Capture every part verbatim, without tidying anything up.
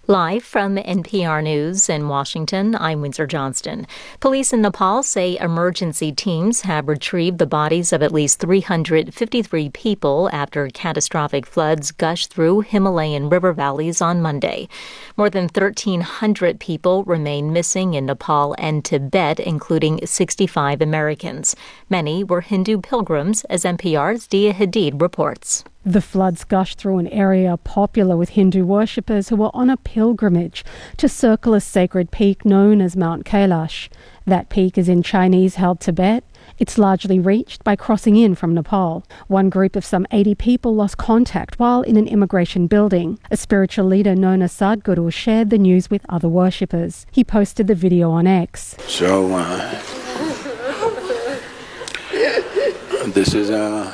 Live from N P R News in Washington, I'm Windsor Johnston. Police in Nepal say emergency teams have retrieved the bodies of at least three hundred fifty-three people after catastrophic floods gushed through Himalayan river valleys on Monday. More than thirteen hundred people remain missing in Nepal and Tibet, including sixty-five Americans. Many were Hindu pilgrims, as N P R's Dia Hadid reports. The floods gushed through an area popular with Hindu worshippers who were on a pilgrimage to circle a sacred peak known as Mount Kailash. That peak is in Chinese-held Tibet. It's largely reached by crossing in from Nepal. One group of some eighty people lost contact while in an immigration building. A spiritual leader known as Sadhguru shared the news with other worshippers. He posted the video on X. So, uh, this is a...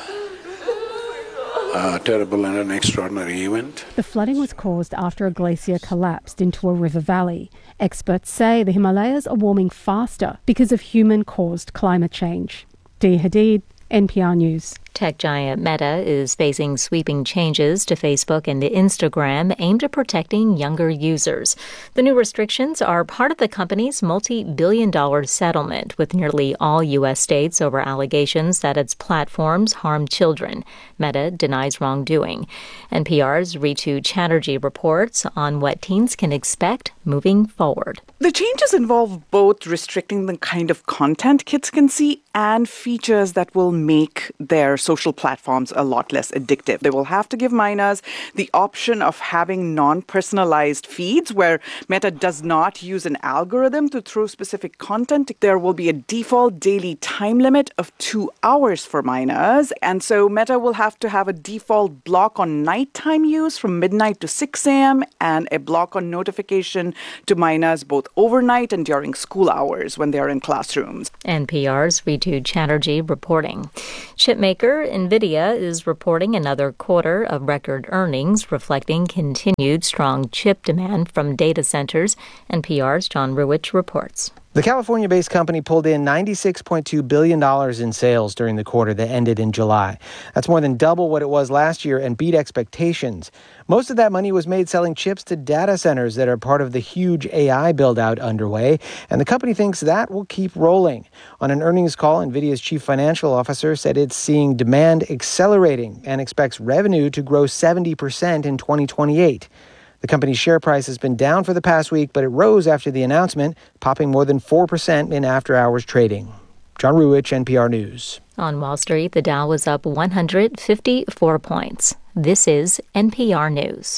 A terrible and an extraordinary event. The flooding was caused after a glacier collapsed into a river valley. Experts say the Himalayas are warming faster because of human-caused climate change. Dia Hadid, N P R News. Tech giant Meta is facing sweeping changes to Facebook and Instagram aimed at protecting younger users. The new restrictions are part of the company's multi-billion dollar settlement with nearly all U S states over allegations that its platforms harm children. Meta denies wrongdoing. N P R's Ritu Chatterjee reports on what teens can expect moving forward. The changes involve both restricting the kind of content kids can see and features that will make their social platforms a lot less addictive. They will have to give minors the option of having non-personalized feeds where Meta does not use an algorithm to throw specific content. There will be a default daily time limit of two hours for minors. And so Meta will have to have a default block on nighttime use from midnight to six a.m. and a block on notification to minors both overnight and during school hours when they're in classrooms. N P R's Ritu Chatterjee reporting. Chipmaker NVIDIA is reporting another quarter of record earnings, reflecting continued strong chip demand from data centers. N P R's John Ruwitch reports. The California-based company pulled in ninety-six point two billion dollars in sales during the quarter that ended in July. That's more than double what it was last year and beat expectations. Most of that money was made selling chips to data centers that are part of the huge A I build-out underway, and the company thinks that will keep rolling. On an earnings call, NVIDIA's chief financial officer said it's seeing demand accelerating and expects revenue to grow seventy percent in twenty twenty-eight. The company's share price has been down for the past week, but it rose after the announcement, popping more than four percent in after-hours trading. John Ruwitch, N P R News. On Wall Street, the Dow was up one hundred fifty-four points. This is N P R News.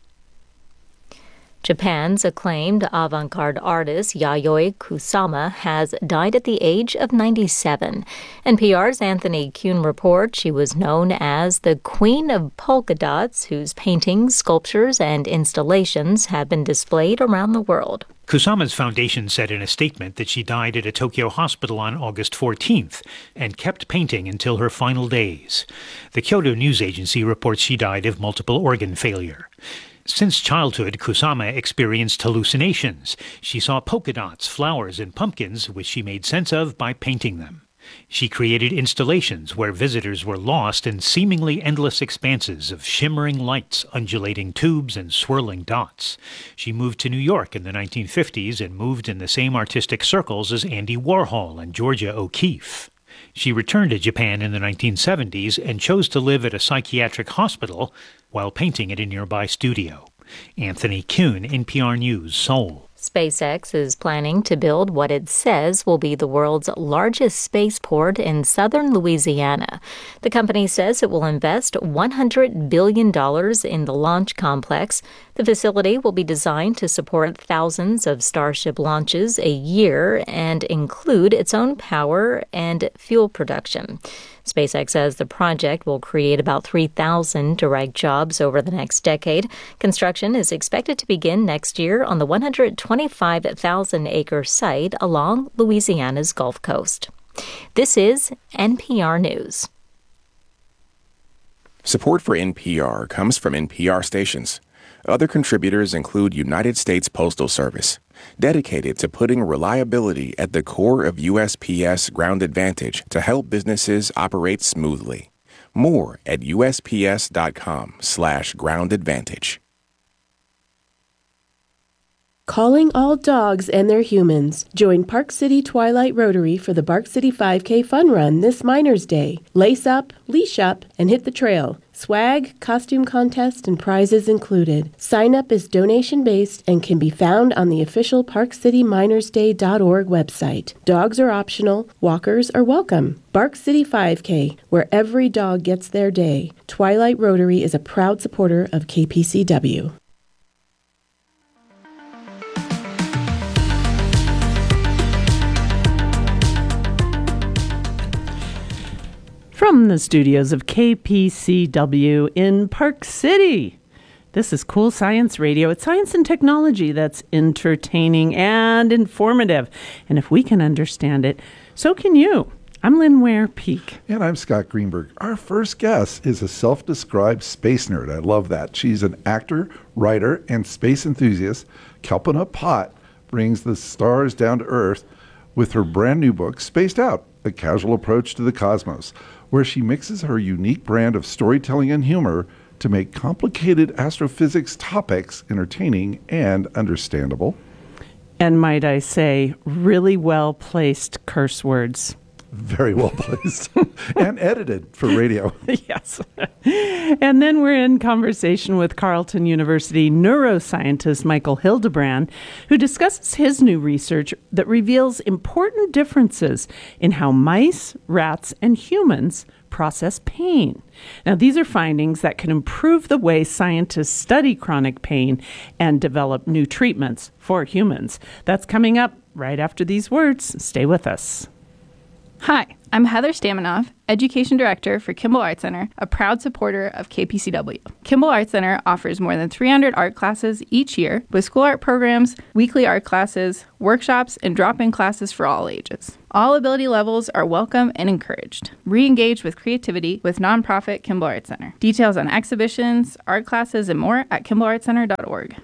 Japan's acclaimed avant-garde artist Yayoi Kusama has died at the age of ninety-seven. N P R's Anthony Kuhn reports she was known as the Queen of Polka Dots, whose paintings, sculptures, and installations have been displayed around the world. Kusama's foundation said in a statement that she died at a Tokyo hospital on August fourteenth and kept painting until her final days. The Kyoto News Agency reports she died of multiple organ failure. Since childhood, Kusama experienced hallucinations. She saw polka dots, flowers, and pumpkins, which she made sense of by painting them. She created installations where visitors were lost in seemingly endless expanses of shimmering lights, undulating tubes, and swirling dots. She moved to New York in the nineteen fifties and moved in the same artistic circles as Andy Warhol and Georgia O'Keeffe. She returned to Japan in the nineteen seventies and chose to live at a psychiatric hospital while painting at a nearby studio. Anthony Kuhn, N P R News, Seoul. SpaceX is planning to build what it says will be the world's largest spaceport in southern Louisiana. The company says it will invest one hundred billion dollars in the launch complex. The facility will be designed to support thousands of Starship launches a year and include its own power and fuel production. SpaceX says the project will create about three thousand direct jobs over the next decade. Construction is expected to begin next year on the one hundred twenty-five thousand acre site along Louisiana's Gulf Coast. This is N P R News. Support for N P R comes from N P R stations. Other contributors include United States Postal Service, dedicated to putting reliability at the core of U S P S Ground Advantage to help businesses operate smoothly. More at usps.com slash ground advantage. Calling all dogs and their humans. Join Park City Twilight Rotary for the Park City five K Fun Run this Miners Day. Lace up, leash up, and hit the trail. Swag, costume contest, and prizes included. Sign up is donation-based and can be found on the official park city miners day dot org website. Dogs are optional. Walkers are welcome. Park City five K, where every dog gets their day. Twilight Rotary is a proud supporter of K P C W. From the studios of K P C W in Park City, this is Cool Science Radio. It's science and technology that's entertaining and informative. And if we can understand it, so can you. I'm Lynn Ware Peak. And I'm Scott Greenberg. Our first guest is a self-described space nerd. I love that. She's an actor, writer, and space enthusiast. Kalpana Bhatt brings the stars down to Earth with her brand new book, Spaced Out, A Casual Approach to the Cosmos, where she mixes her unique brand of storytelling and humor to make complicated astrophysics topics entertaining and understandable. And might I say, really well-placed curse words. Very well placed and edited for radio. Yes. And then we're in conversation with Carleton University neuroscientist Michael Hildebrand, who discusses his new research that reveals important differences in how mice, rats, and humans process pain. Now, these are findings that can improve the way scientists study chronic pain and develop new treatments for humans. That's coming up right after these words. Stay with us. Hi, I'm Heather Staminoff, Education Director for Kimball Art Center, a proud supporter of K P C W. Kimball Art Center offers more than three hundred art classes each year with school art programs, weekly art classes, workshops, and drop-in classes for all ages. All ability levels are welcome and encouraged. Re-engage with creativity with nonprofit Kimball Art Center. Details on exhibitions, art classes, and more at kimball art center dot org.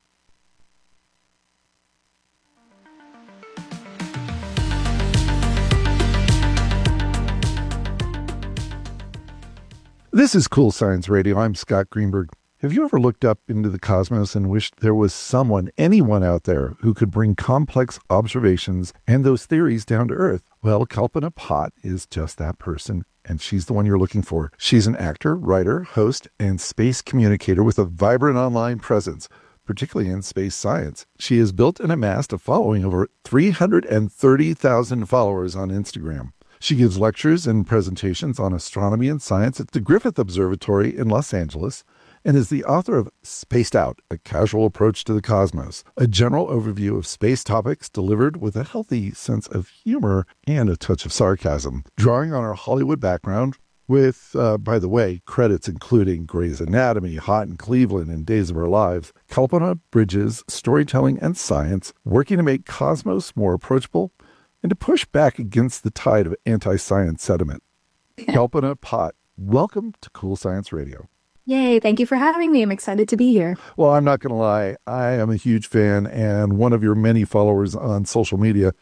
This is Cool Science Radio. I'm Scott Greenberg. Have you ever looked up into the cosmos and wished there was someone, anyone out there, who could bring complex observations and those theories down to Earth? Well, Kalpana Bhatt is just that person, and she's the one you're looking for. She's an actor, writer, host, and space communicator with a vibrant online presence, particularly in space science. She has built and amassed a following of over three hundred thirty thousand followers on Instagram. She gives lectures and presentations on astronomy and science at the Griffith Observatory in Los Angeles and is the author of Spaced Out, A Casual Approach to the Cosmos, a general overview of space topics delivered with a healthy sense of humor and a touch of sarcasm. Drawing on her Hollywood background with, uh, by the way, credits including Grey's Anatomy, Hot in Cleveland, and Days of Our Lives, Kalpana bridges storytelling and science, working to make Cosmos more approachable and to push back against the tide of anti-science sentiment. Kalpana Bhatt, welcome to Cool Science Radio. Yay, thank you for having me. I'm excited to be here. Well, I'm not going to lie. I am a huge fan and one of your many followers on social media.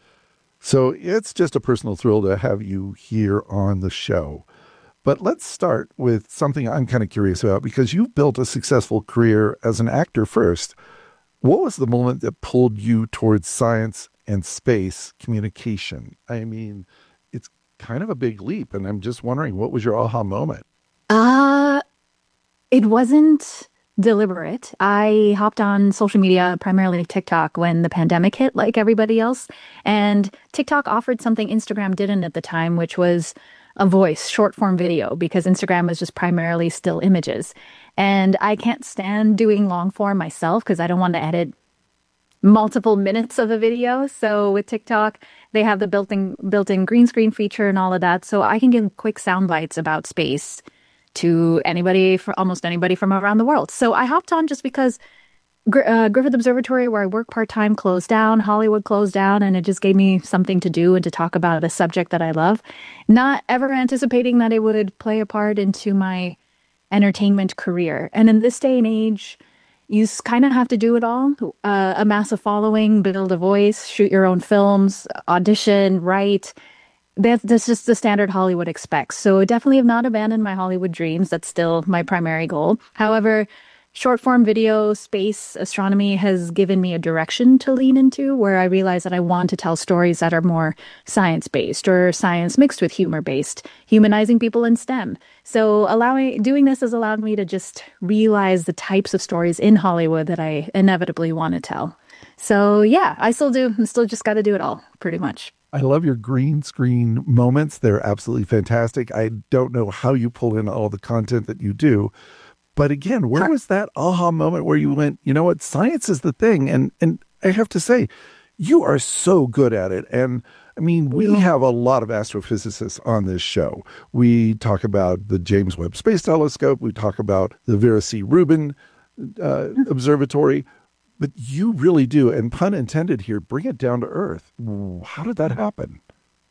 So it's just a personal thrill to have you here on the show. But let's start with something I'm kind of curious about, because you've built a successful career as an actor first. What was the moment that pulled you towards science and space communication? I mean, it's kind of a big leap, and I'm just wondering, what was your aha moment? Uh, it wasn't deliberate. I hopped on social media, primarily TikTok, when the pandemic hit, like everybody else. And TikTok offered something Instagram didn't at the time, which was a voice, short form video, because Instagram was just primarily still images. And I can't stand doing long form myself because I don't want to edit multiple minutes of a video. So with TikTok, they have the built-in built-in green screen feature and all of that. So I can give quick sound bites about space to anybody, for almost anybody from around the world. So I hopped on just because uh, Griffith Observatory, where I work part-time, closed down, Hollywood closed down, and it just gave me something to do and to talk about a subject that I love. Not ever anticipating that it would play a part into my entertainment career. And in this day and age, you kind of have to do it all. Uh, amass a following, build a voice, shoot your own films, audition, write. That's, that's just the standard Hollywood expects. So I definitely have not abandoned my Hollywood dreams. That's still my primary goal. However, short form video, space, astronomy has given me a direction to lean into where I realize that I want to tell stories that are more science based or science mixed with humor based, humanizing people in STEM. So allowing doing this has allowed me to just realize the types of stories in Hollywood that I inevitably want to tell. So yeah, I still do. I still just got to do it all, pretty much. I love your green screen moments. They're absolutely fantastic. I don't know how you pull in all the content that you do. But again, where was that aha moment where you went, you know what, science is the thing? And and I have to say, you are so good at it. And I mean, we have a lot of astrophysicists on this show. We talk about the James Webb Space Telescope. We talk about the Vera C. Rubin uh, Observatory. But you really do, and pun intended here, bring it down to earth. How did that happen?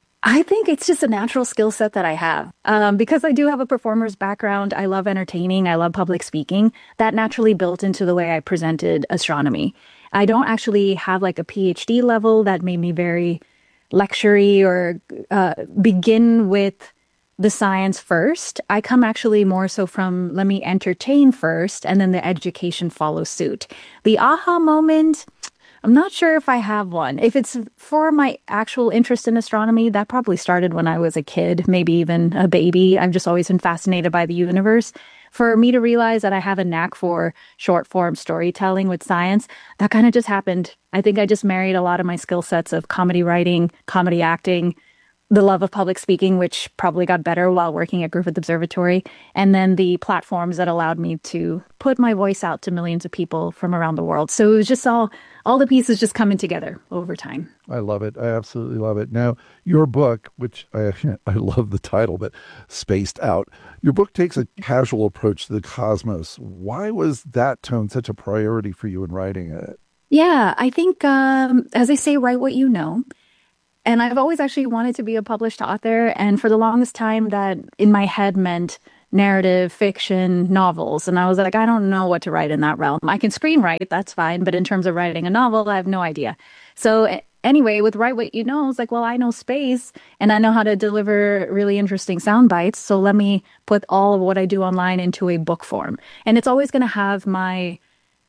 I think it's just a natural skill set that I have. Um, because I do have a performer's background, I love entertaining, I love public speaking. That naturally built into the way I presented astronomy. I don't actually have like a P H D level that made me very lecture-y or uh, begin with the science first. I come actually more so from let me entertain first and then the education follows suit. The aha moment, I'm not sure if I have one. If it's for my actual interest in astronomy, that probably started when I was a kid, maybe even a baby. I've just always been fascinated by the universe. For me to realize that I have a knack for short form storytelling with science, that kind of just happened. I think I just married a lot of my skill sets of comedy writing, comedy acting, the love of public speaking, which probably got better while working at Griffith Observatory, and then the platforms that allowed me to put my voice out to millions of people from around the world. So it was just all, all the pieces just coming together over time. I love it. I absolutely love it. Now, your book, which I, I love the title, but Spaced Out, your book takes a casual approach to the cosmos. Why was that tone such a priority for you in writing it? Yeah, I think, um, as I say, write what you know. And I've always actually wanted to be a published author. And for the longest time, that in my head meant narrative, fiction, novels. And I was like, I don't know what to write in that realm. I can screenwrite, that's fine. But in terms of writing a novel, I have no idea. So anyway, with Write What You Know, I was like, well, I know space and I know how to deliver really interesting sound bites. So let me put all of what I do online into a book form. And it's always going to have my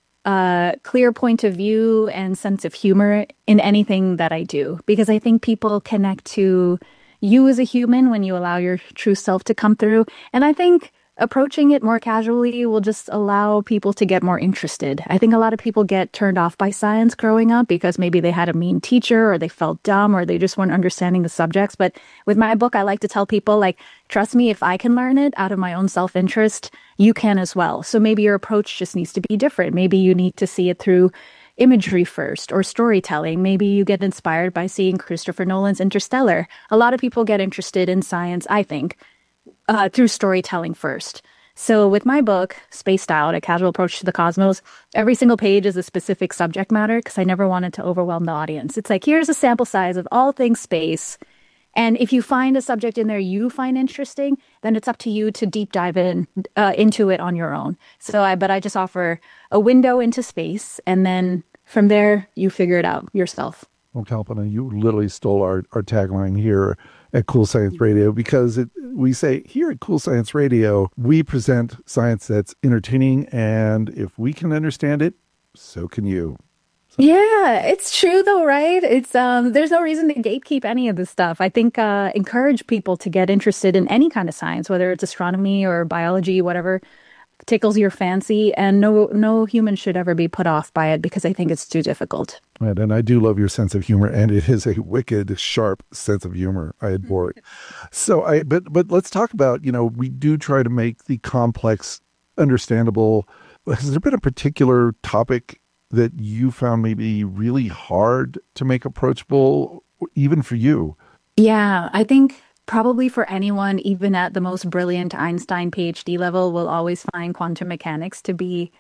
uh, clear point of view and sense of humor in anything that I do, because I think people connect to you as a human when you allow your true self to come through. And I think approaching it more casually will just allow people to get more interested. I think a lot of people get turned off by science growing up because maybe they had a mean teacher or they felt dumb or they just weren't understanding the subjects. But with my book, I like to tell people, like, trust me, if I can learn it out of my own self-interest, you can as well. So maybe your approach just needs to be different. Maybe you need to see it through imagery first or storytelling. Maybe you get inspired by seeing Christopher Nolan's Interstellar. A lot of people get interested in science, I think, Uh, through storytelling first. So with my book, Spaced Out, A Casual Approach to the Cosmos, every single page is a specific subject matter because I never wanted to overwhelm the audience. It's like, here's a sample size of all things space. And if you find a subject in there you find interesting, then it's up to you to deep dive in uh, into it on your own. So I, but I just offer a window into space, and then from there, you figure it out yourself. Well, Kalpana, you literally stole our, our tagline here at Cool Science Radio, because it, we say here at Cool Science Radio, we present science that's entertaining, and if we can understand it, so can you. So. Yeah, it's true though, right? It's um, there's no reason to gatekeep any of this stuff. I think uh, encourage people to get interested in any kind of science, whether it's astronomy or biology, whatever tickles your fancy, and no no human should ever be put off by it because I think it's too difficult. Right, and I do love your sense of humor, and it is a wicked, sharp sense of humor. I adore it. So, I but but let's talk about, you know, we do try to make the complex understandable. Has there been a particular topic that you found maybe really hard to make approachable, even for you? Yeah, I think probably for anyone, even at the most brilliant Einstein P H D level, will always find quantum mechanics to be,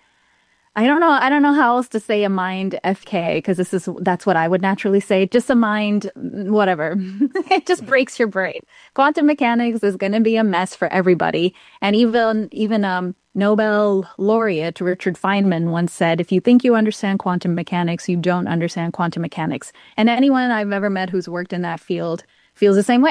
I don't know, I don't know how else to say a mind F K, because this is, that's what I would naturally say. Just a mind, whatever. It just breaks your brain. Quantum mechanics is going to be a mess for everybody. And even, even, um, Nobel laureate Richard Feynman once said, if you think you understand quantum mechanics, you don't understand quantum mechanics. And anyone I've ever met who's worked in that field feels the same way.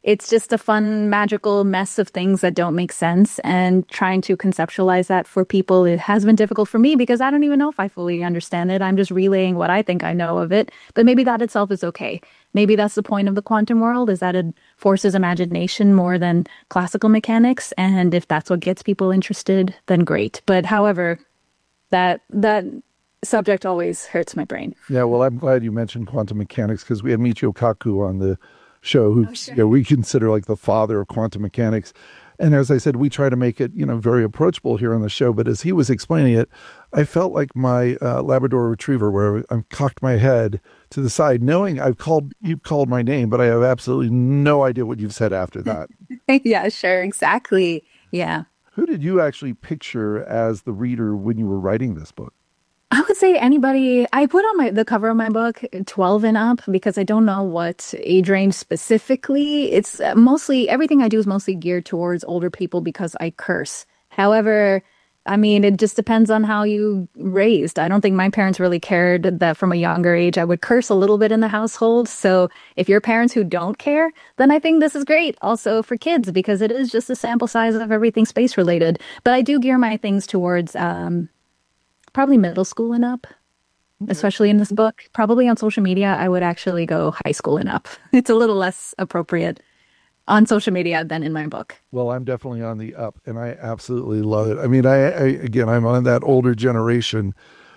it's just a fun, magical mess of things that don't make sense. And trying to conceptualize that for people, it has been difficult for me because I don't even know if I fully understand it. I'm just relaying what I think I know of it. But maybe that itself is okay. Maybe that's the point of the quantum world, is that it forces imagination more than classical mechanics. And if that's what gets people interested, then great. But however, that that subject always hurts my brain. Yeah, well, I'm glad you mentioned quantum mechanics because we had Michio Kaku on the show, who oh, sure. you know, we consider like the father of quantum mechanics. And as I said, we try to make it, you know, very approachable here on the show. But as he was explaining it, I felt like my uh, Labrador Retriever, where I cocked my head to the side, knowing I've called you've called my name, but I have absolutely no idea what you've said after that. Yeah, sure, exactly. Yeah. Who did you actually picture as the reader when you were writing this book? I would say anybody. I put on my the cover of my book twelve and up because I don't know what age range specifically. It's mostly, everything I do is mostly geared towards older people because I curse. However, I mean, it just depends on how you raised. I don't think my parents really cared that from a younger age I would curse a little bit in the household. So if you're parents who don't care, then I think this is great also for kids because it is just a sample size of everything space related. But I do gear my things towards um, probably middle school and up, okay. Especially in this book. Probably on social media, I would actually go high school and up. It's a little less appropriate on social media than in my book. Well, I'm definitely on the up, and I absolutely love it. I mean, I, I again, I'm on that older generation,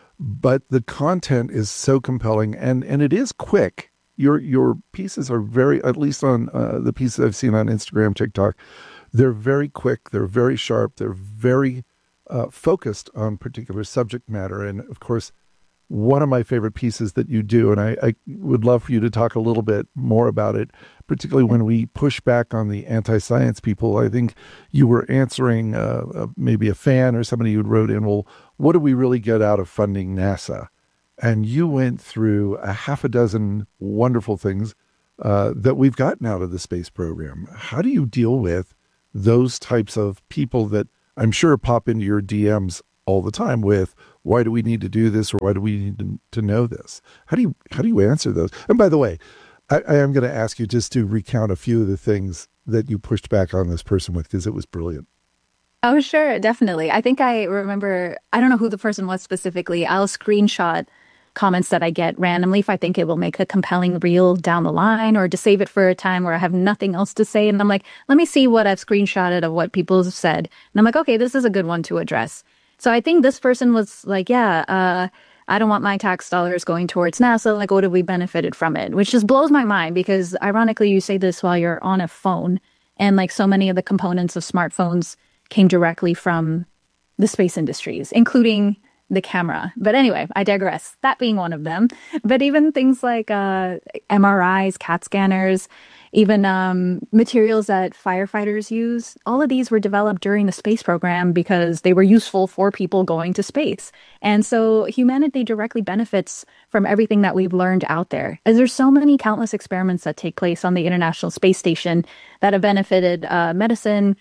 but the content is so compelling, and, and it is quick. Your your pieces are very, at least on uh, the pieces I've seen on Instagram, TikTok, they're very quick, they're very sharp, they're very uh, focused on particular subject matter. And of course, one of my favorite pieces that you do, and I, I would love for you to talk a little bit more about it, particularly when we push back on the anti-science people. I think you were answering uh, uh, maybe a fan or somebody who wrote in, well, what do we really get out of funding NASA? And you went through a half a dozen wonderful things uh, that we've gotten out of the space program. How do you deal with those types of people that I'm sure pop into your D Ms all the time with, why do we need to do this, or why do we need to, to know this? How do you how do you answer those? And by the way, I, I am going to ask you just to recount a few of the things that you pushed back on this person with, because it was brilliant. Oh, sure, definitely. I think I remember, I don't know who the person was specifically. I'll screenshot comments that I get randomly if I think it will make a compelling reel down the line, or to save it for a time where I have nothing else to say. And I'm like, let me see what I've screenshotted of what people have said. And I'm like, okay, this is a good one to address. So I think this person was like, yeah, uh, I don't want my tax dollars going towards NASA. Like, what have we benefited from it? Which just blows my mind because ironically, you say this while you're on a phone. And like so many of the components of smartphones came directly from the space industries, including the camera. But anyway, I digress. That being one of them. But even things like uh, M R Is, CAT scanners, even um, materials that firefighters use, all of these were developed during the space program because they were useful for people going to space. And so humanity directly benefits from everything that we've learned out there. As there's so many countless experiments that take place on the International Space Station that have benefited uh, medicine,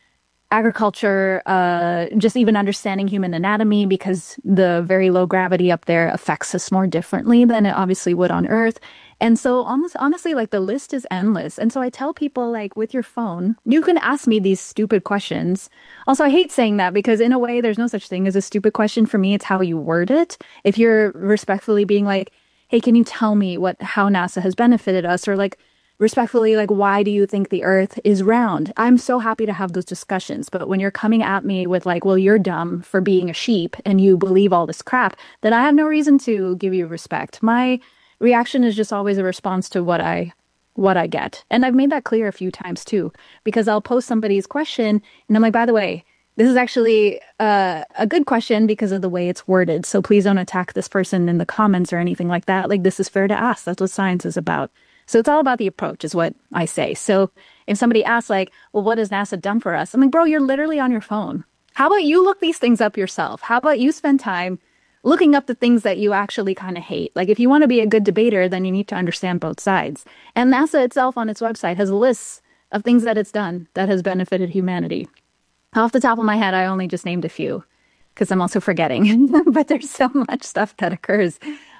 agriculture, uh, just even understanding human anatomy, because the very low gravity up there affects us more differently than it obviously would on Earth. And so almost, honestly, like the list is endless. And so I tell people, like, with your phone, you can ask me these stupid questions. Also, I hate saying that because in a way, there's no such thing as a stupid question. For me, it's how you word it. If you're respectfully being like, hey, can you tell me what how NASA has benefited us? Or like, respectfully, like, why do you think the Earth is round? I'm so happy to have those discussions. But when you're coming at me with like, well, you're dumb for being a sheep and you believe all this crap, then I have no reason to give you respect. My reaction is just always a response to what I what I get. And I've made that clear a few times too, because I'll post somebody's question and I'm like, by the way, this is actually uh, a good question because of the way it's worded. So please don't attack this person in the comments or anything like that. Like, this is fair to ask. That's what science is about. So it's all about the approach is what I say. So if somebody asks like, well, what has NASA done for us? I'm like, bro, you're literally on your phone. How about you look these things up yourself? How about you spend time looking up the things that you actually kind of hate? Like, if you want to be a good debater, then you need to understand both sides. And NASA itself on its website has lists of things that it's done that has benefited humanity. Off the top of my head, I only just named a few because I'm also forgetting. But there's so much stuff that occurs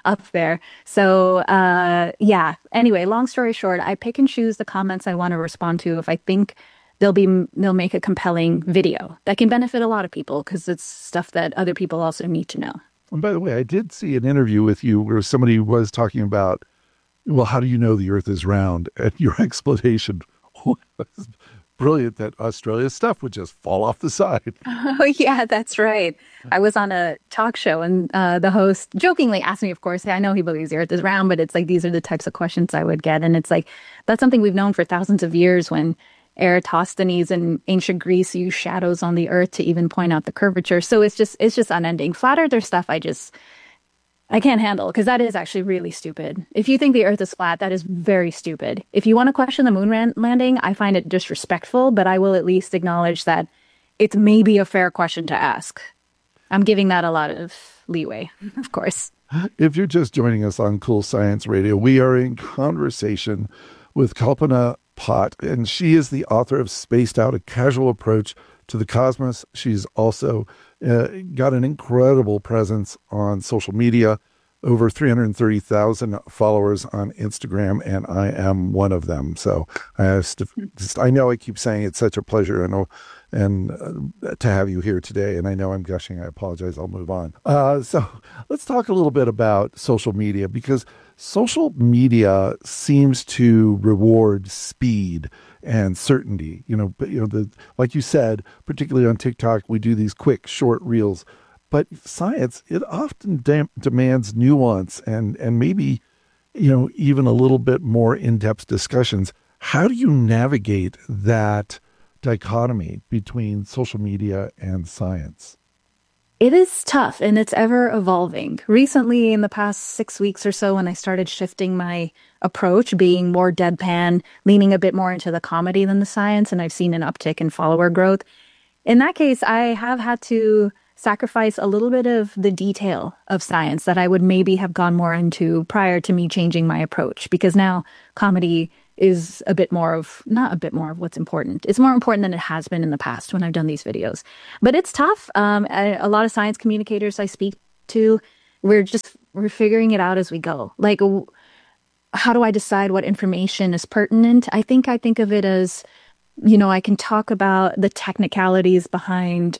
up there. So, uh, yeah. Anyway, long story short, I pick and choose the comments I want to respond to if I think they'll be they'll make a compelling video that can benefit a lot of people because it's stuff that other people also need to know. And by the way, I did see an interview with you where somebody was talking about, well, how do you know the Earth is round? And your explanation was brilliant that Australia's stuff would just fall off the side. Oh, yeah, that's right. I was on a talk show and uh, the host jokingly asked me, of course, I know he believes the Earth is round, but it's like these are the types of questions I would get. And it's like, that's something we've known for thousands of years when Eratosthenes in ancient Greece used shadows on the Earth to even point out the curvature. So it's just it's just unending. Flat earther stuff I just I can't handle because that is actually really stupid. If you think the Earth is flat, that is very stupid. If you want to question the moon ran- landing, I find it disrespectful, but I will at least acknowledge that it's maybe a fair question to ask. I'm giving that a lot of leeway, of course. If you're just joining us on Cool Science Radio, we are in conversation with Kalpana Bhatt, and she is the author of Spaced Out, A Casual Approach to the Cosmos. She's also uh, got an incredible presence on social media, over three hundred thirty thousand followers on Instagram, and I am one of them. So I, have to, just, I know I keep saying it's such a pleasure and, and uh, to have you here today, and I know I'm gushing. I apologize. I'll move on. Uh, so let's talk a little bit about social media, because social media seems to reward speed and certainty. You know, but you know, the like you said, particularly on TikTok, we do these quick, short reels. But science, it often de- demands nuance and and maybe, you know, even a little bit more in-depth discussions. How do you navigate that dichotomy between social media and science? It is tough and it's ever evolving. Recently, in the past six weeks or so, when I started shifting my approach, being more deadpan, leaning a bit more into the comedy than the science, and I've seen an uptick in follower growth. In that case, I have had to sacrifice a little bit of the detail of science that I would maybe have gone more into prior to me changing my approach, because now comedy is a bit more of, not a bit more of what's important. It's more important than it has been in the past when I've done these videos. But it's tough. Um, a, a lot of science communicators I speak to, we're just, we're figuring it out as we go. Like, how do I decide what information is pertinent? I think I think of it as, you know, I can talk about the technicalities behind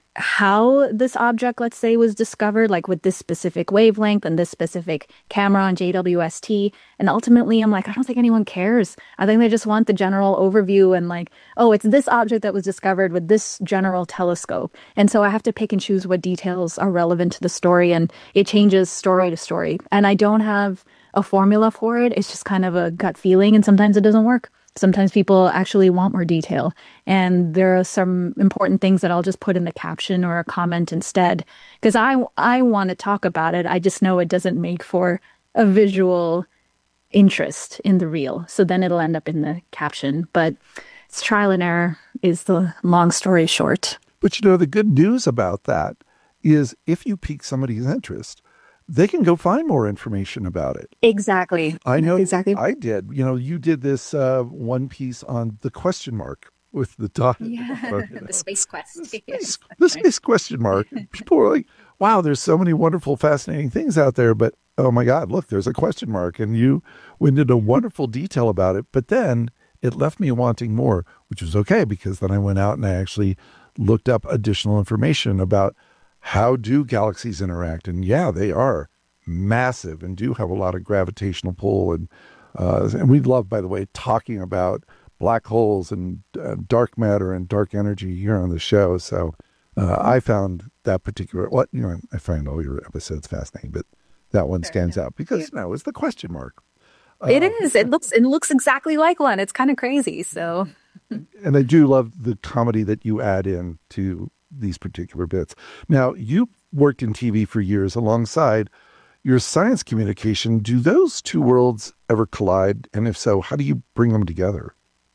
how this object, let's say, was discovered, like with this specific wavelength and this specific camera on J W S T. And ultimately, I'm like, I don't think anyone cares. I think they just want the general overview and like, oh, it's this object that was discovered with this general telescope. And so I have to pick and choose what details are relevant to the story, and it changes story to story. And I don't have a formula for it. It's just kind of a gut feeling, and sometimes it doesn't work. Sometimes people actually want more detail. And there are some important things that I'll just put in the caption or a comment instead. Because I, I want to talk about it. I just know it doesn't make for a visual interest in the reel. So then it'll end up in the caption. But it's trial and error is the long story short. But you know, the good news about that is if you pique somebody's interest, they can go find more information about it. Exactly. I know. Exactly. I did. You know, you did this uh, one piece on the question mark with the dot. Yeah, or, you know, the space quest. The space, the space question mark. People are like, wow, there's so many wonderful, fascinating things out there. But, oh, my God, look, there's a question mark. And you went into wonderful detail about it. But then it left me wanting more, which was okay, because then I went out and I actually looked up additional information about how do galaxies interact? And yeah, they are massive and do have a lot of gravitational pull. And uh, and we love, by the way, talking about black holes and uh, dark matter and dark energy here on the show. So uh, I found that particular, what you know, I find all your episodes fascinating, but that one stands out because you know, it's the question mark. Uh, it is. It looks. It looks exactly like one. It's kind of crazy. So. And I do love the comedy that you add in to these particular bits. Now, you worked in T V for years alongside your science communication. Do those two worlds ever collide? And if so, how do you bring them together?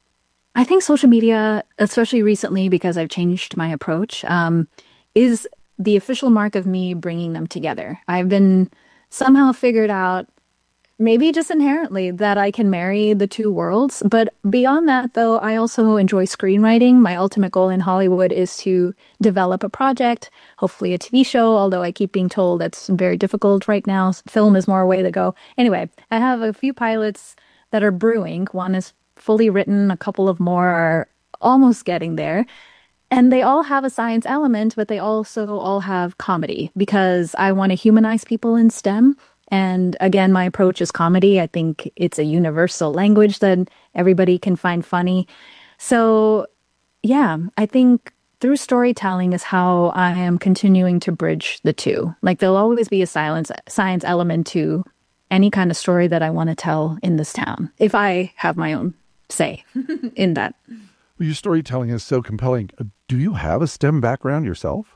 I think social media, especially recently, because I've changed my approach, um, is the official mark of me bringing them together. I've been somehow figured out Maybe just inherently that I can marry the two worlds. But beyond that, though, I also enjoy screenwriting. My ultimate goal in Hollywood is to develop a project, hopefully a T V show, although I keep being told that's very difficult right now. Film is more a way to go. Anyway, I have a few pilots that are brewing. One is fully written. A couple of more are almost getting there. And they all have a science element, but they also all have comedy because I want to humanize people in STEM. And again, my approach is comedy. I think it's a universal language that everybody can find funny. So yeah, I think through storytelling is how I am continuing to bridge the two. Like there'll always be a science science element to any kind of story that I want to tell in this town, if I have my own say in that. Well, your storytelling is so compelling. Do you have a STEM background yourself?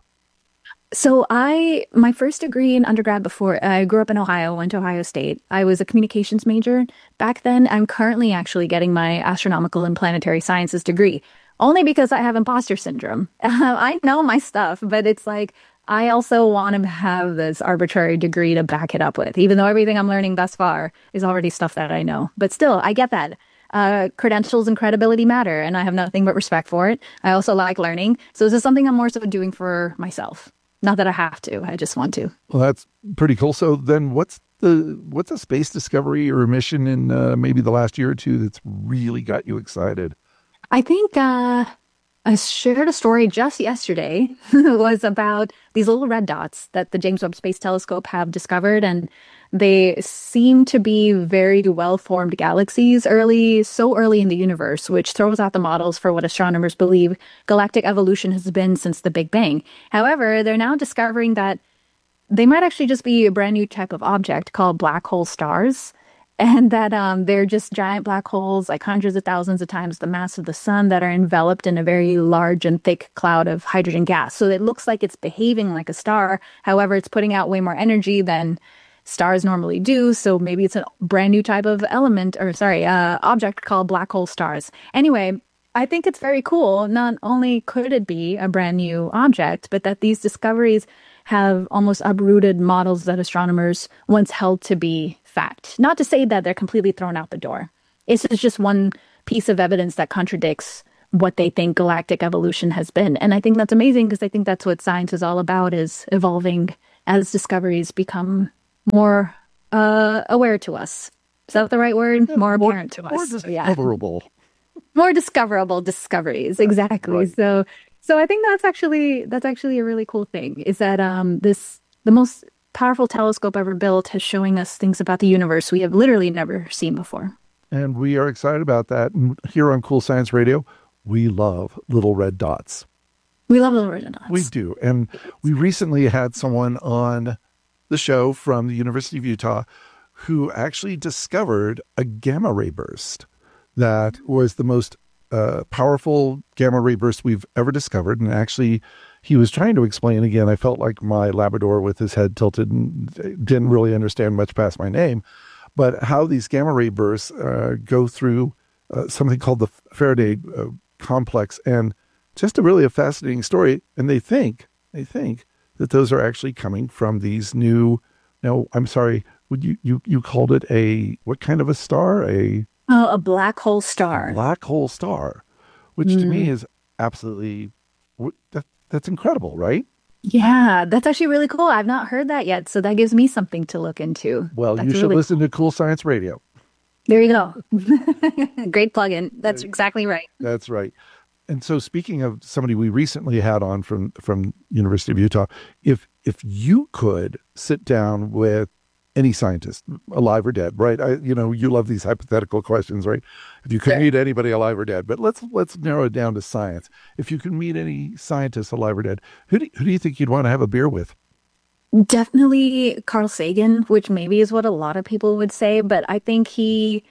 So I, my first degree in undergrad before, I grew up in Ohio, went to Ohio State. I was a communications major back then. I'm currently actually getting my astronomical and planetary sciences degree, only because I have imposter syndrome. I know my stuff, but it's like, I also want to have this arbitrary degree to back it up with, even though everything I'm learning thus far is already stuff that I know. But still, I get that. Uh, credentials and credibility matter, and I have nothing but respect for it. I also like learning. So this is something I'm more so doing for myself. Not that I have to, I just want to. Well, that's pretty cool. So then what's the what's a space discovery or a mission in uh, maybe the last year or two that's really got you excited? I think uh, I shared a story just yesterday was about these little red dots that the James Webb Space Telescope have discovered, and they seem to be very well-formed galaxies early, so early in the universe, which throws out the models for what astronomers believe galactic evolution has been since the Big Bang. However, they're now discovering that they might actually just be a brand new type of object called black hole stars, and that um, they're just giant black holes, like hundreds of thousands of times the mass of the sun, that are enveloped in a very large and thick cloud of hydrogen gas. So it looks like it's behaving like a star. However, it's putting out way more energy than stars normally do. So maybe it's a brand new type of element, or sorry, uh, object called black hole stars. Anyway, I think it's very cool. Not only could it be a brand new object, but that these discoveries have almost uprooted models that astronomers once held to be fact. Not to say that they're completely thrown out the door. It's just one piece of evidence that contradicts what they think galactic evolution has been. And I think that's amazing because I think that's what science is all about, is evolving as discoveries become more uh, aware to us. Is that the right word? Yeah, more apparent more, to us. More discoverable. Yeah. More discoverable discoveries. Exactly. Right. So so I think that's actually that's actually a really cool thing, is that um, this the most powerful telescope ever built is showing us things about the universe we have literally never seen before. And we are excited about that. And here on Cool Science Radio, we love little red dots. We love little red dots. We do. And we recently had someone on the show from the University of Utah who actually discovered a gamma ray burst that was the most uh, powerful gamma ray burst we've ever discovered. And actually, he was trying to explain again. I felt like my Labrador with his head tilted and didn't really understand much past my name, but how these gamma ray bursts uh, go through uh, something called the Faraday uh, complex, and just a really a fascinating story. And they think, they think that those are actually coming from these new, no, I'm sorry, would you, you, you called it a, what kind of a star? A Oh, a black hole star. Black hole star, which mm. to me is absolutely, that, that's incredible, right? Yeah, that's actually really cool. I've not heard that yet, so that gives me something to look into. Well, that's you should really listen cool. to Cool Science Radio. There you go. Great plug-in. That's exactly right. That's right. And so speaking of somebody we recently had on from, from University of Utah, if if you could sit down with any scientist, alive or dead, right? I, you know, you love these hypothetical questions, right? If you could sure. meet anybody alive or dead, but let's let's narrow it down to science. If you could meet any scientist alive or dead, who do, who do you think you'd want to have a beer with? Definitely Carl Sagan, which maybe is what a lot of people would say, but I think he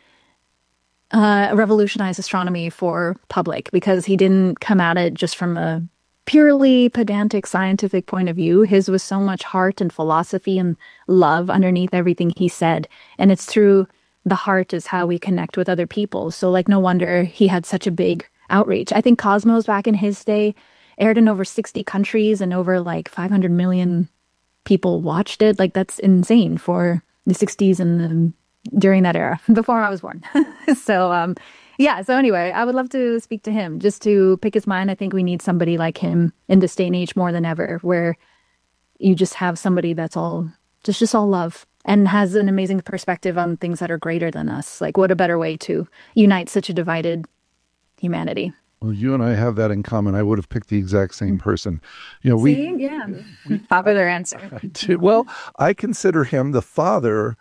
uh, revolutionized astronomy for public because he didn't come at it just from a purely pedantic scientific point of view. His was so much heart and philosophy and love underneath everything he said. And it's through the heart is how we connect with other people. So like, no wonder he had such a big outreach. I think Cosmos back in his day aired in over sixty countries and over like five hundred million people watched it. Like that's insane for the sixties and the during that era, before I was born. so, um, yeah. So anyway, I would love to speak to him, just to pick his mind. I think we need somebody like him in this day and age more than ever, where you just have somebody that's all just just all love and has an amazing perspective on things that are greater than us. Like, what a better way to unite such a divided humanity. Well, you and I have that in common. I would have picked the exact same person. You know, we See? Yeah. Popular answer. I did. Well, I consider him the father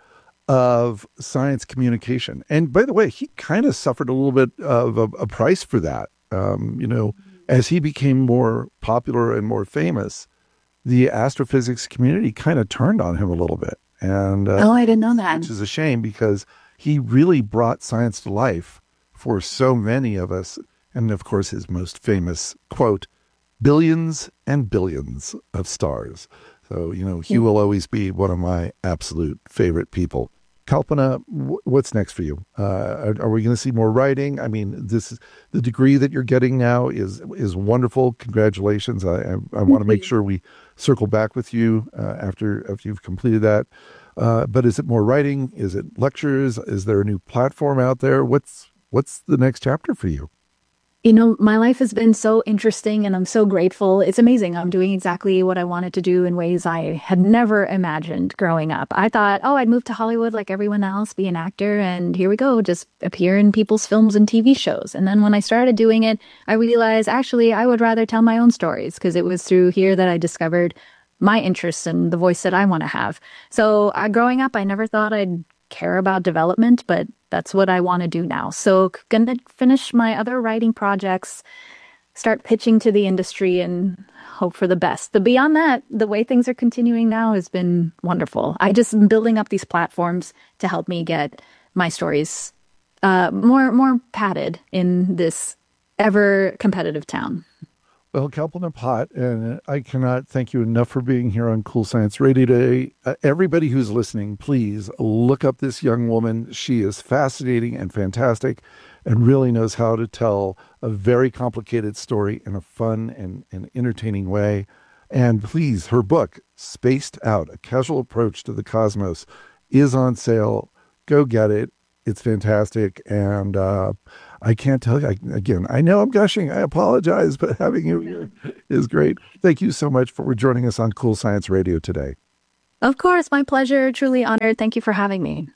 of science communication. And by the way, he kind of suffered a little bit of a, a price for that. Um, you know, as he became more popular and more famous, the astrophysics community kind of turned on him a little bit. And uh, oh, I didn't know that. Which is a shame, because he really brought science to life for so many of us. And of course, his most famous quote, billions and billions of stars. So, you know, he yeah. will always be one of my absolute favorite people. Kalpana, w- what's next for you? Uh, are, are we going to see more writing? I mean, this is, the degree that you're getting now is is wonderful. Congratulations. I, I, I want to make sure we circle back with you uh, after, after you've completed that. Uh, but is it more writing? Is it lectures? Is there a new platform out there? What's what's the next chapter for you? You know, my life has been so interesting and I'm so grateful. It's amazing. I'm doing exactly what I wanted to do in ways I had never imagined growing up. I thought, oh, I'd move to Hollywood like everyone else, be an actor, and here we go, just appear in people's films and T V shows. And then when I started doing it, I realized, actually, I would rather tell my own stories, because it was through here that I discovered my interests and the voice that I want to have. So uh, growing up, I never thought I'd care about development, but that's what I want to do now. So gonna finish my other writing projects, start pitching to the industry, and hope for the best. But beyond that, the way things are continuing now has been wonderful. I just am building up these platforms to help me get my stories uh, more more padded in this ever competitive town. Well, Kalpana Bhatt, and I cannot thank you enough for being here on Cool Science Radio today. Uh, everybody who's listening, please look up this young woman. She is fascinating and fantastic and really knows how to tell a very complicated story in a fun and, and entertaining way. And please, her book, Spaced Out, A Casual Approach to the Cosmos, is on sale. Go get it. It's fantastic. And uh, I can't tell you, I, again, I know I'm gushing. I apologize, but having you here is great. Thank you so much for joining us on Cool Science Radio today. Of course, my pleasure. Truly honored. Thank you for having me.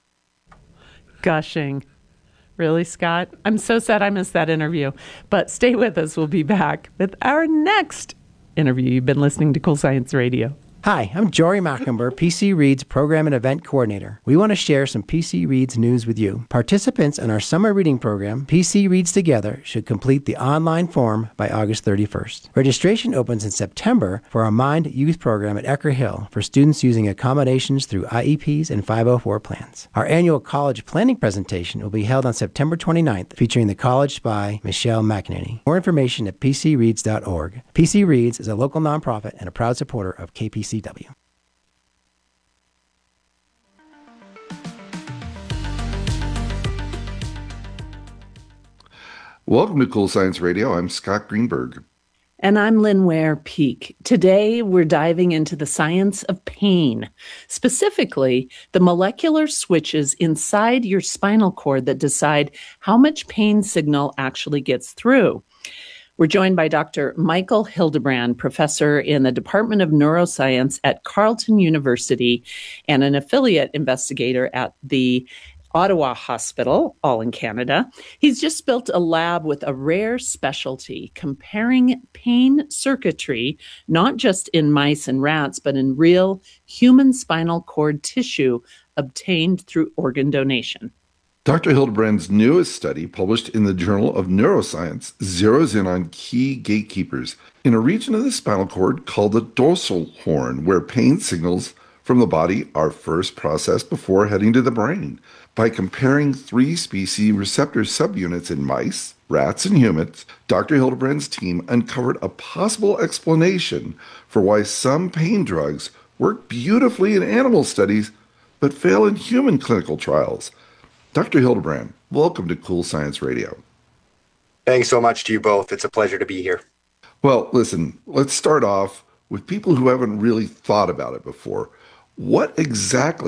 Gushing. Really, Scott? I'm so sad I missed that interview. But stay with us. We'll be back with our next interview. You've been listening to Cool Science Radio. Hi, I'm Jory Mackenber, P C Reads Program and Event Coordinator. We want to share some P C Reads news with you. Participants in our summer reading program, P C Reads Together, should complete the online form by August thirty-first. Registration opens in September for our Mind Youth program at Ecker Hill for students using accommodations through I E Ps and five oh four plans. Our annual college planning presentation will be held on September twenty-ninth, featuring the college spy, Michelle McEnany. More information at p c reads dot org. P C Reads is a local nonprofit and a proud supporter of K P C W. Welcome to Cool Science Radio. I'm Scott Greenberg. And I'm Lynn Ware Peak. Today, we're diving into the science of pain, specifically the molecular switches inside your spinal cord that decide how much pain signal actually gets through. We're joined by Doctor Michael Hildebrand, professor in the Department of Neuroscience at Carleton University and an affiliate investigator at the Ottawa Hospital, all in Canada. He's just built a lab with a rare specialty, comparing pain circuitry, not just in mice and rats, but in real human spinal cord tissue obtained through organ donation. Doctor Hildebrand's newest study, published in the Journal of Neuroscience, zeroes in on key gatekeepers in a region of the spinal cord called the dorsal horn, where pain signals from the body are first processed before heading to the brain. By comparing three species receptor subunits in mice, rats, and humans, Doctor Hildebrand's team uncovered a possible explanation for why some pain drugs work beautifully in animal studies but fail in human clinical trials. Doctor Hildebrand, welcome to Cool Science Radio. Thanks so much to you both. It's a pleasure to be here. Well, listen, let's start off with people who haven't really thought about it before. What exactly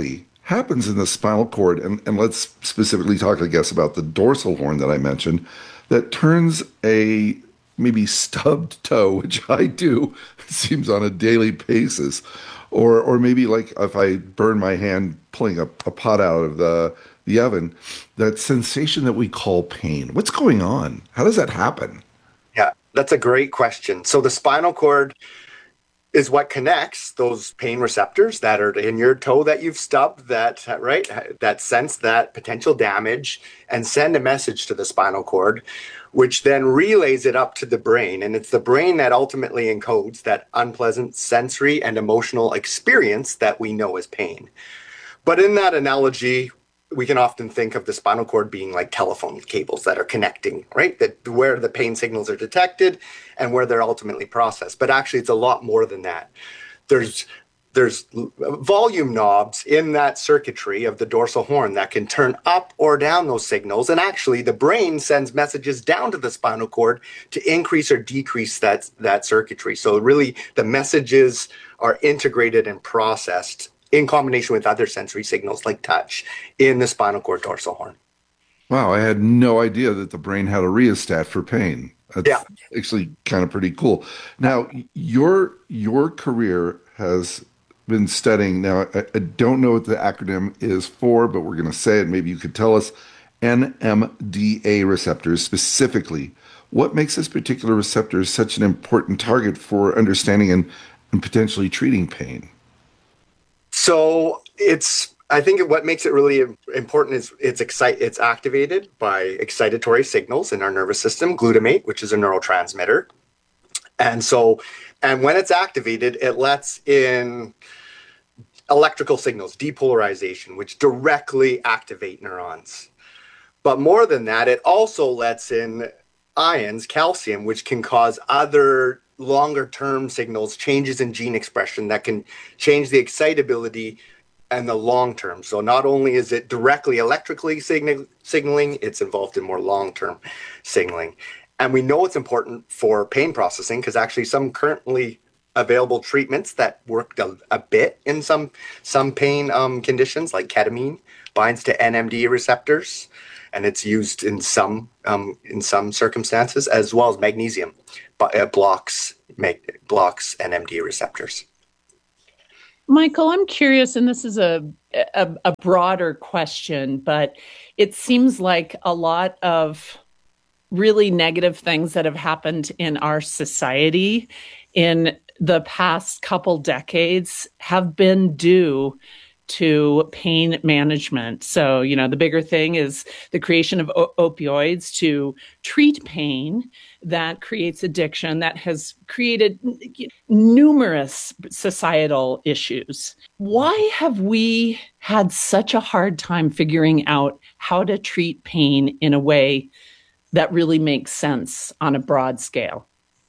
happens in the spinal cord, and, and let's specifically talk, I guess, about the dorsal horn that I mentioned, that turns a maybe stubbed toe, which I do, it seems on a daily basis, or or maybe like if I burn my hand pulling a, a pot out of the the oven, that sensation that we call pain. What's going on? How does that happen? Yeah, that's a great question. So the spinal cord is what connects those pain receptors that are in your toe that you've stubbed, that, right, that sense that potential damage and send a message to the spinal cord, which then relays it up to the brain. And it's the brain that ultimately encodes that unpleasant sensory and emotional experience that we know as pain. But in that analogy, we can often think of the spinal cord being like telephone cables that are connecting, right? That where the pain signals are detected and where they're ultimately processed. But actually, it's a lot more than that. There's there's volume knobs in that circuitry of the dorsal horn that can turn up or down those signals. And actually, the brain sends messages down to the spinal cord to increase or decrease that, that circuitry. So really, the messages are integrated and processed in combination with other sensory signals like touch in the spinal cord dorsal horn. Wow, I had no idea that the brain had a rheostat for pain. That's yeah. actually kind of pretty cool. Now, your your career has been studying, now I, I don't know what the acronym is for, but we're going to say it. Maybe you could tell us, N M D A receptors specifically. What makes this particular receptor such an important target for understanding and, and potentially treating pain? So it's, I think what makes it really important is it's excite, it's activated by excitatory signals in our nervous system, glutamate, which is a neurotransmitter. And so, and when it's activated, it lets in electrical signals, depolarization, which directly activate neurons. But more than that, it also lets in ions, calcium, which can cause other longer term signals, changes in gene expression that can change the excitability and the long term. So not only is it directly electrically signal, signaling, it's involved in more long term signaling. And we know it's important for pain processing because actually some currently available treatments that work a, a bit in some some pain um, conditions, like ketamine, binds to N M D A receptors, and it's used in some um, in some circumstances, as well as magnesium, but it blocks mag- blocks N M D A receptors. Michael, I'm curious, and this is a, a a broader question, but it seems like a lot of really negative things that have happened in our society in the past couple decades have been due to pain management. So, you know, the bigger thing is the creation of o- opioids to treat pain that creates addiction that has created numerous societal issues. Why have we had such a hard time figuring out how to treat pain in a way that really makes sense on a broad scale?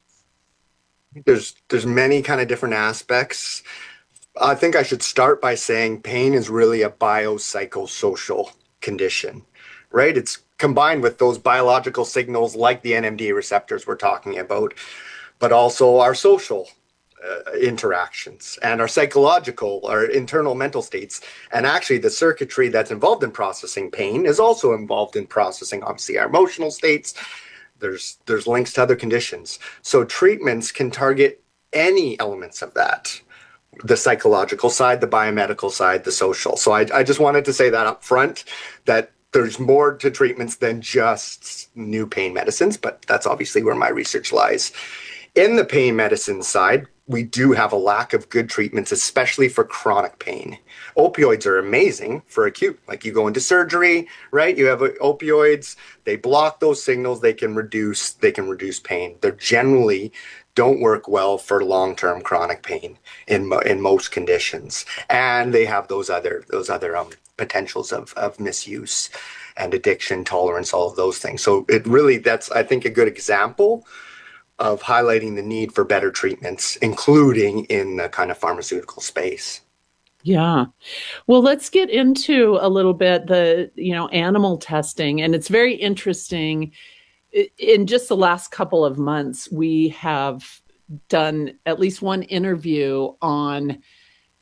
There's there's many kind of different aspects. I think I should start by saying pain is really a biopsychosocial condition, right? It's combined with those biological signals like the N M D A receptors we're talking about, but also our social uh, interactions and our psychological, our internal mental states. And actually the circuitry that's involved in processing pain is also involved in processing, obviously, our emotional states. There's there's links to other conditions. So treatments can target any elements of that. The psychological side, the biomedical side, the social. So I, I just wanted to say that up front, that there's more to treatments than just new pain medicines, but that's obviously where my research lies. In the pain medicine side, we do have a lack of good treatments, especially for chronic pain. Opioids are amazing for acute, like you go into surgery, right? You have opioids, they block those signals, they can reduce, they can reduce pain. They're generally don't work well for long-term chronic pain in in most conditions, and they have those other those other um, potentials of of misuse and addiction, tolerance, all of those things. So it really, that's I think a good example of highlighting the need for better treatments, including in the kind of pharmaceutical space. Yeah. Well, let's get into a little bit the, you know, animal testing. And it's very interesting. In just the last couple of months, we have done at least one interview on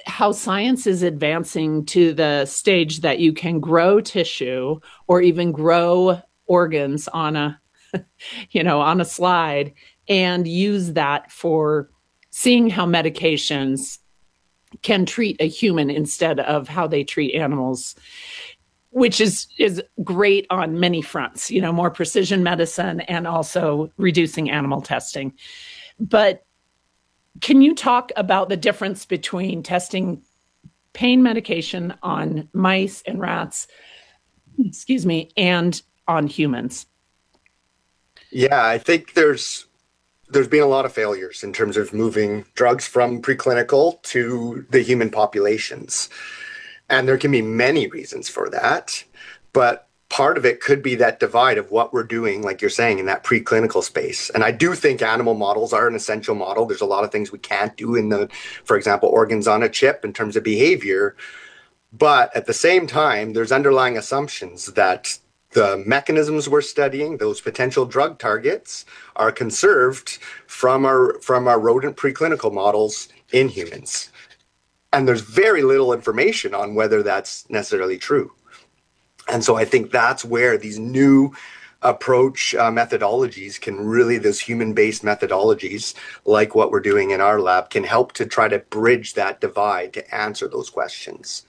how science is advancing to the stage that you can grow tissue or even grow organs on a, you know, on a slide and use that for seeing how medications can treat a human instead of how they treat animals, which is, is great on many fronts, you know, more precision medicine and also reducing animal testing. But can you talk about the difference between testing pain medication on mice and rats, excuse me, and on humans? Yeah, I think there's there's been a lot of failures in terms of moving drugs from preclinical to the human populations. And there can be many reasons for that. But part of it could be that divide of what we're doing, like you're saying, in that preclinical space. And I do think animal models are an essential model. There's a lot of things we can't do in the, for example, organs on a chip in terms of behavior. But at the same time, there's underlying assumptions that the mechanisms we're studying, those potential drug targets, are conserved from our from our rodent preclinical models in humans. And there's very little information on whether that's necessarily true. And so I think that's where these new approach uh, methodologies can really, those human-based methodologies, like what we're doing in our lab, can help to try to bridge that divide to answer those questions.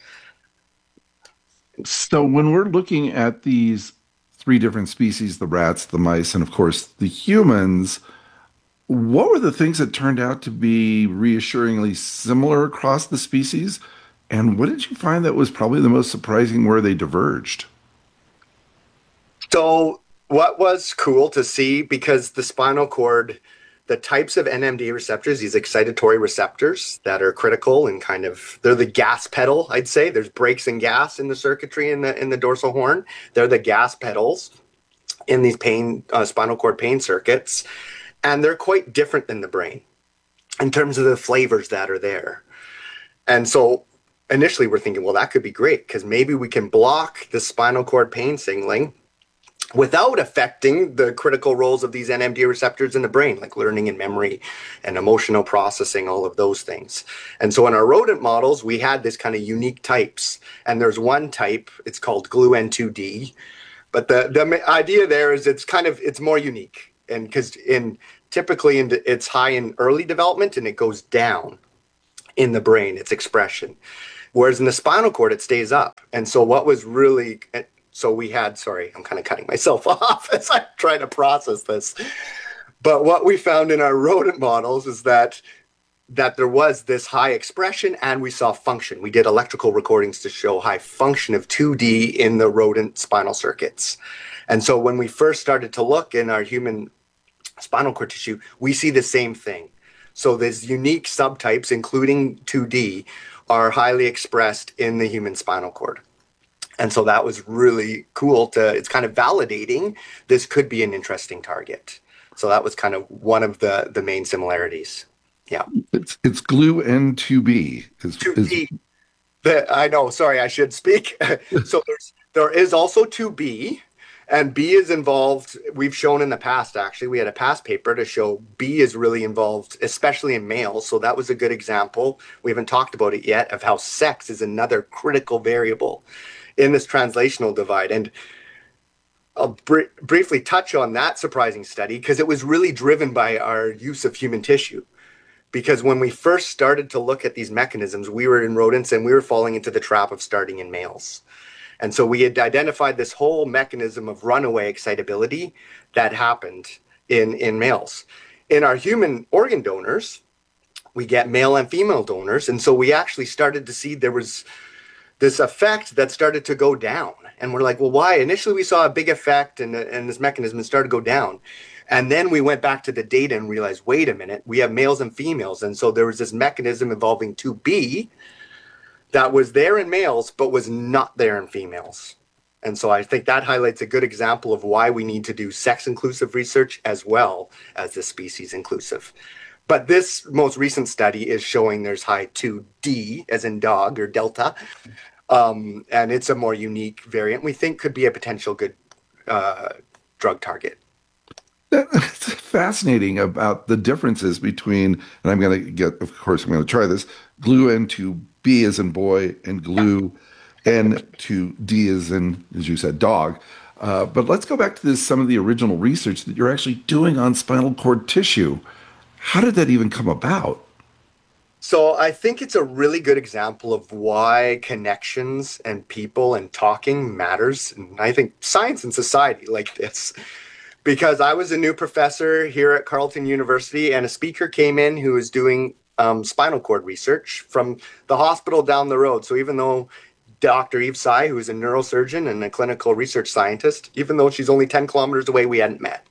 So when we're looking at these three different species, the rats, the mice, and of course the humans, what were the things that turned out to be reassuringly similar across the species? And what did you find that was probably the most surprising where they diverged? So what was cool to see, because the spinal cord, the types of N M D receptors, these excitatory receptors that are critical and kind of, they're the gas pedal, I'd say. There's brakes and gas in the circuitry in the in the dorsal horn. They're the gas pedals in these pain uh, spinal cord pain circuits. And they're quite different than the brain in terms of the flavors that are there. And so initially we're thinking, well, that could be great because maybe we can block the spinal cord pain signaling without affecting the critical roles of these N M D receptors in the brain, like learning and memory and emotional processing, all of those things. And so in our rodent models, we had this kind of unique types. And there's one type, it's called G L U N two D. But the, the idea there is it's kind of, it's more unique. And because in typically in, it's high in early development and it goes down in the brain, its expression. Whereas in the spinal cord, it stays up. And so what was really... So we had, sorry, I'm kind of cutting myself off as I'm trying to process this. But what we found in our rodent models is that that there was this high expression and we saw function. We did electrical recordings to show high function of two D in the rodent spinal circuits. And so when we first started to look in our human spinal cord tissue, we see the same thing. So these unique subtypes, including two D, are highly expressed in the human spinal cord. And so that was really cool to, it's kind of validating this could be an interesting target. So that was kind of one of the, the main similarities. Yeah. It's it's G L U N two B. Is, two B. Is... The, I know, sorry, I should speak. So there's there is also two B, and B is involved, we've shown in the past actually, we had a past paper to show B is really involved, especially in males. So that was a good example. We haven't talked about it yet of how sex is another critical variable in this translational divide. And I'll br- briefly touch on that surprising study because it was really driven by our use of human tissue. Because when we first started to look at these mechanisms, we were in rodents and we were falling into the trap of starting in males. And so we had identified this whole mechanism of runaway excitability that happened in, in males. In our human organ donors, we get male and female donors. And so we actually started to see there was this effect that started to go down. And we're like, well, why? Initially, we saw a big effect and, and this mechanism started to go down. And then we went back to the data and realized, wait a minute, we have males and females. And so there was this mechanism involving two B that was there in males, but was not there in females. And so I think that highlights a good example of why we need to do sex-inclusive research as well as the species-inclusive. But this most recent study is showing there's high two D, as in dog or delta, um, and it's a more unique variant we think could be a potential good uh, drug target. It's fascinating about the differences between, and I'm going to get, of course, I'm going to try this, G L U N two B as in boy and glue, N to D as in, as you said, dog. Uh, but let's go back to this, some of the original research that you're actually doing on spinal cord tissue. How did that even come about? So I think it's a really good example of why connections and people and talking matters. And I think science and society like this, because I was a new professor here at Carleton University and a speaker came in who was doing um, spinal cord research from the hospital down the road. So even though Doctor Eve Tsai, who is a neurosurgeon and a clinical research scientist, even though she's only ten kilometers away, we hadn't met.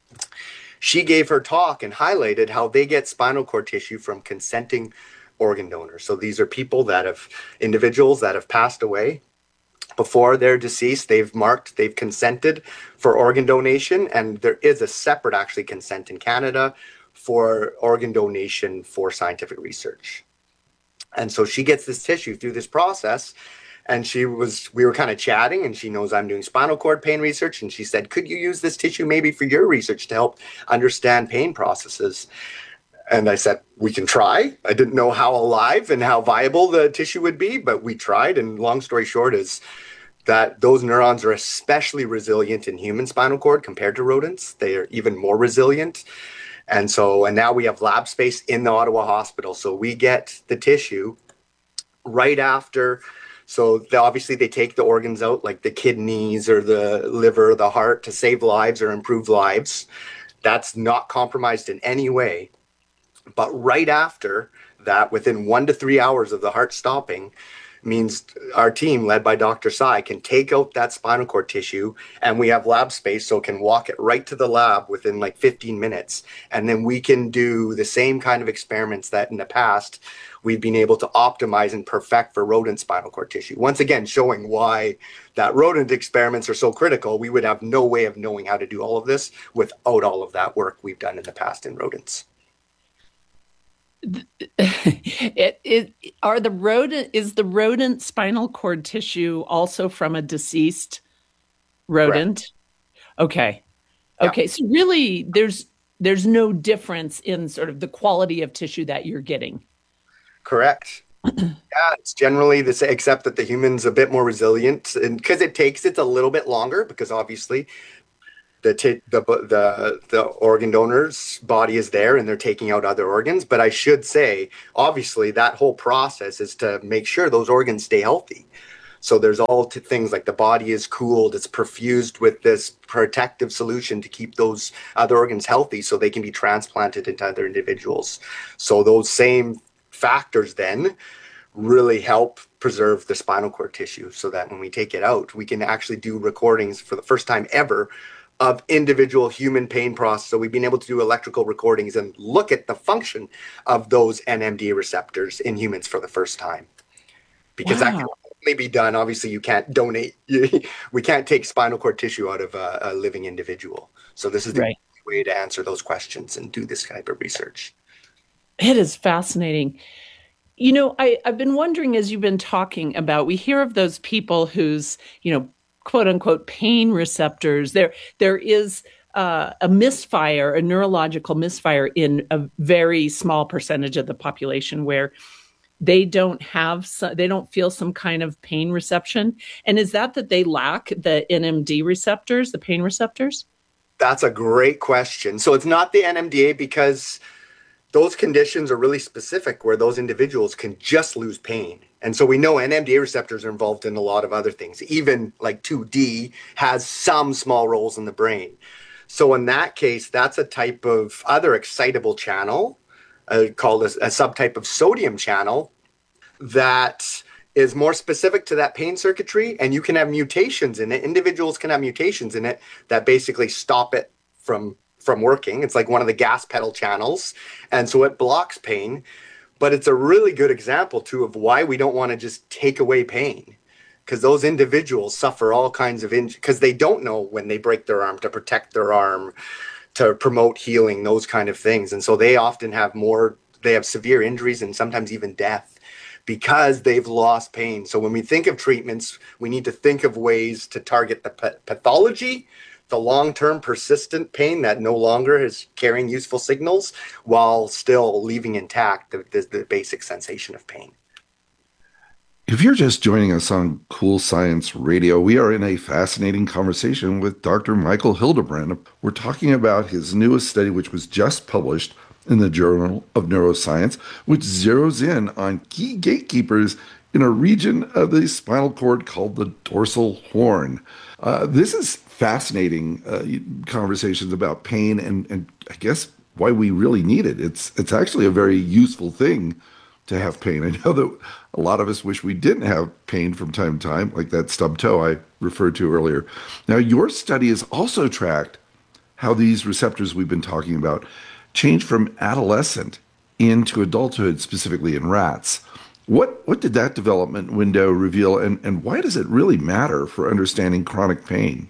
She gave her talk and highlighted how they get spinal cord tissue from consenting organ donors. So these are people that have, individuals that have passed away. Before they're deceased, they've marked, they've consented for organ donation. And there is a separate actually consent in Canada for organ donation for scientific research. And so she gets this tissue through this process. And she was, we were kind of chatting and she knows I'm doing spinal cord pain research. And she said, could you use this tissue maybe for your research to help understand pain processes? And I said, we can try. I didn't know how alive and how viable the tissue would be, but we tried. And long story short is that those neurons are especially resilient in human spinal cord compared to rodents. They are even more resilient. And so, and now we have lab space in the Ottawa hospital. So we get the tissue right after. So they, obviously they take the organs out like the kidneys or the liver, the heart to save lives or improve lives. That's not compromised in any way. But right after that, within one to three hours of the heart stopping, means our team led by Doctor Tsai can take out that spinal cord tissue and we have lab space so can walk it right to the lab within like fifteen minutes. And then we can do the same kind of experiments that in the past we've been able to optimize and perfect for rodent spinal cord tissue. Once again, showing why that rodent experiments are so critical. We would have no way of knowing how to do all of this without all of that work we've done in the past in rodents. It, it are the rodent is the rodent spinal cord tissue also from a deceased rodent? Correct. Okay. Okay. Yeah. So really there's there's no difference in sort of the quality of tissue that you're getting. Correct. Yeah, it's generally the same, except that the human's a bit more resilient and because it takes it's a little bit longer because obviously The, t- the the the organ donor's body is there and they're taking out other organs. But I should say, obviously, that whole process is to make sure those organs stay healthy. So there's all t- things like the body is cooled, it's perfused with this protective solution to keep those other organs healthy so they can be transplanted into other individuals. So those same factors then really help preserve the spinal cord tissue so that when we take it out, we can actually do recordings for the first time ever of individual human pain process. So we've been able to do electrical recordings and look at the function of those N M D A receptors in humans for the first time. Because wow. That can only be done. Obviously, you can't donate. We can't take spinal cord tissue out of a, a living individual. So this is the right. way to answer those questions and do this type of research. It is fascinating. You know, I, I've been wondering as you've been talking about, we hear of those people whose, you know, quote unquote pain receptors. There, there is uh, a misfire, a neurological misfire in a very small percentage of the population where they don't have, some, they don't feel some kind of pain reception. And is that that they lack the N M D receptors, the pain receptors? That's a great question. So it's not the N M D A because those conditions are really specific where those individuals can just lose pain. And so we know N M D A receptors are involved in a lot of other things. Even like two D has some small roles in the brain. So in that case, that's a type of other excitable channel uh, called a, a subtype of sodium channel that is more specific to that pain circuitry. And you can have mutations in it. Individuals can have mutations in it that basically stop it from, from working. It's like one of the gas pedal channels. And so it blocks pain. But it's a really good example, too, of why we don't want to just take away pain. Because those individuals suffer all kinds of injuries, because they don't know when they break their arm to protect their arm, to promote healing, those kind of things. And so they often have more, they have severe injuries and sometimes even death because they've lost pain. So when we think of treatments, we need to think of ways to target the p- pathology, the long-term persistent pain that no longer is carrying useful signals while still leaving intact the, the, the basic sensation of pain. If you're just joining us on Cool Science Radio, we are in a fascinating conversation with Doctor Michael Hildebrand. We're talking about his newest study, which was just published in the Journal of Neuroscience, which zeroes in on key gatekeepers in a region of the spinal cord called the dorsal horn. Uh, this is fascinating uh, conversations about pain and, and I guess why we really need it. It's, it's actually a very useful thing to have pain. I know that a lot of us wish we didn't have pain from time to time, like that stub toe I referred to earlier. Now, your study has also tracked how these receptors we've been talking about change from adolescent into adulthood, specifically in rats. What what did that development window reveal, and, and why does it really matter for understanding chronic pain?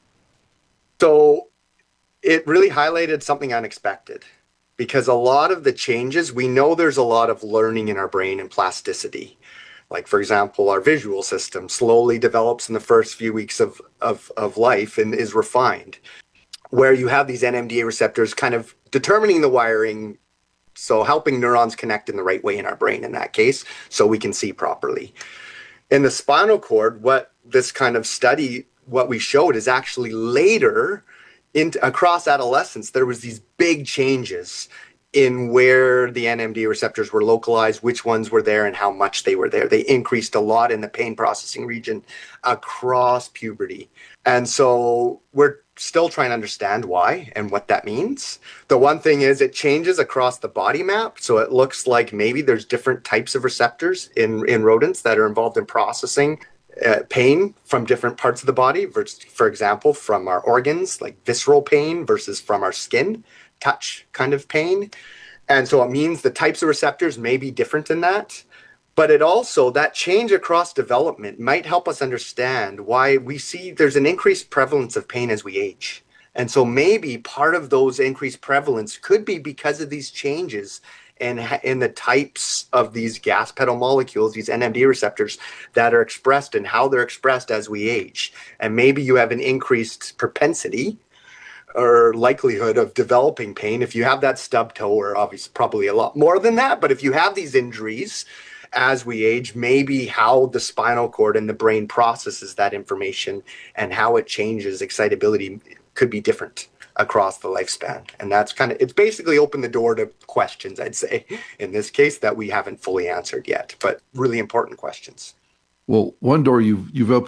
So it really highlighted something unexpected. Because a lot of the changes, we know there's a lot of learning in our brain and plasticity. Like, for example, our visual system slowly develops in the first few weeks of, of, of life and is refined, where you have these N M D A receptors kind of determining the wiring, so helping neurons connect in the right way in our brain in that case, so we can see properly. In the spinal cord, what this kind of study, what we showed is actually later, Into, across adolescence, there was these big changes in where the N M D receptors were localized, which ones were there, and how much they were there. They increased a lot in the pain processing region across puberty. And so we're still trying to understand why and what that means. The one thing is it changes across the body map. So it looks like maybe there's different types of receptors in, in rodents that are involved in processing Uh, pain from different parts of the body, versus, for example, from our organs, like visceral pain versus from our skin, touch kind of pain. And so it means the types of receptors may be different in that. But it also, that change across development might help us understand why we see there's an increased prevalence of pain as we age. And so maybe part of those increased prevalence could be because of these changes and in the types of these gas pedal molecules, these N M D receptors that are expressed and how they're expressed as we age. And maybe you have an increased propensity or likelihood of developing pain if you have that stub toe, or obviously probably a lot more than that. But if you have these injuries as we age, maybe how the spinal cord and the brain processes that information and how it changes excitability could be different across the lifespan. And that's kind of, it's basically opened the door to questions, I'd say, in this case, that we haven't fully answered yet, but really important questions. Well, one door you've, you've opened